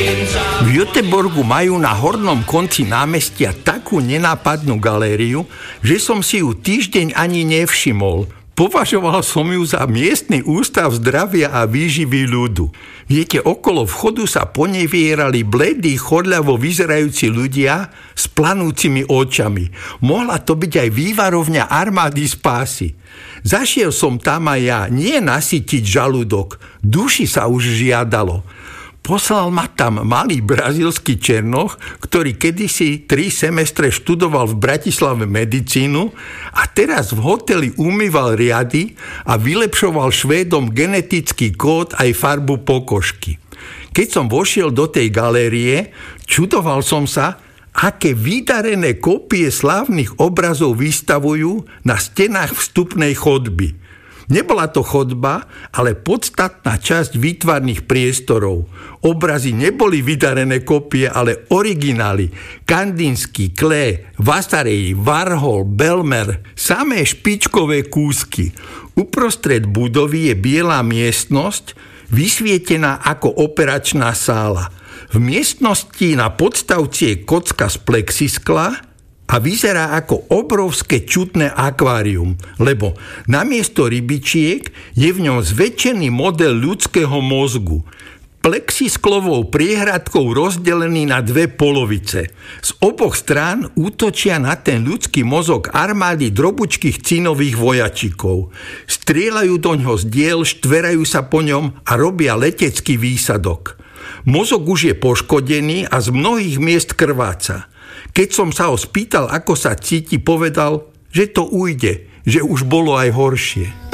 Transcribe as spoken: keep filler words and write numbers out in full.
V Göteborgu majú na hornom konci námestia takú nenápadnú galériu, že som si ju týždeň ani nevšimol. Považoval som ju za miestny ústav zdravia a výživy ľudu. Viete, okolo vchodu sa ponevierali bledí, chodľavo vyzerajúci ľudia s planúcimi očami. Mohla to byť aj vývarovňa armády spásy. Zašiel som tam aj ja, nie nasytiť žalúdok, duši sa už žiadalo. Poslal ma tam malý brazílsky černoch, ktorý kedysi tri semestre študoval v Bratislave medicínu a teraz v hoteli umýval riady a vylepšoval Švédom genetický kód aj farbu pokožky. Keď som vošiel do tej galérie, čudoval som sa, aké vydarené kópie slávnych obrazov vystavujú na stenách vstupnej chodby. Nebola to chodba, ale podstatná časť výtvarných priestorov. Obrazy neboli vydarené kopie, ale originály. Kandinsky, Klee, Vasarely, Warhol, Belmer. Samé špičkové kúsky. Uprostred budovy je biela miestnosť, vysvietená ako operačná sála. V miestnosti na podstavci je kocka z plexiskla a vyzerá ako obrovské čudné akvárium, lebo namiesto rybičiek je v ňom zväčšený model ľudského mozgu, plexisklovou priehradkou rozdelený na dve polovice. Z oboch strán útočia na ten ľudský mozog armády drobučkých cinových vojačikov. Strieľajú do ňoho z diel, štverajú sa po ňom a robia letecký výsadok. Mozog už je poškodený a z mnohých miest krváca. Keď som sa ho spýtal, ako sa cíti, povedal, že to ujde, že už bolo aj horšie.